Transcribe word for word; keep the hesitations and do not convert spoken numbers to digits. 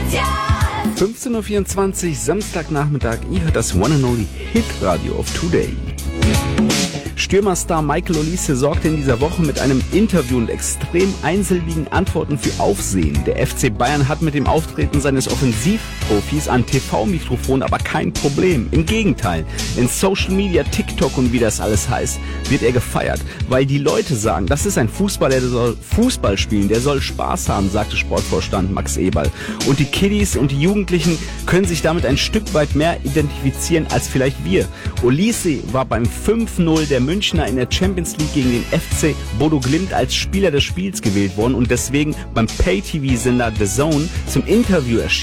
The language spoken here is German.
fünfzehn Uhr vierundzwanzig, Samstagnachmittag. Ihr hört das One and Only Hit Radio of Today. Stürmerstar Michael Olise sorgte in dieser Woche mit einem Interview und extrem einsilbigen Antworten für Aufsehen. Der F C Bayern hat mit dem Auftreten seines Offensivprofis an T V-Mikrofon aber kein Problem. Im Gegenteil, in Social Media, TikTok und wie das alles heißt, wird er gefeiert, weil die Leute sagen, das ist ein Fußballer, der soll Fußball spielen, der soll Spaß haben, sagte Sportvorstand Max Eberl. Und die Kiddies und die Jugendlichen können sich damit ein Stück weit mehr identifizieren als vielleicht wir. Olise war beim fünf null der Münchner in der Champions League gegen den F C Bodo Glimt als Spieler des Spiels gewählt worden und deswegen beim Pay-T V-Sender The Zone zum Interview erschienen.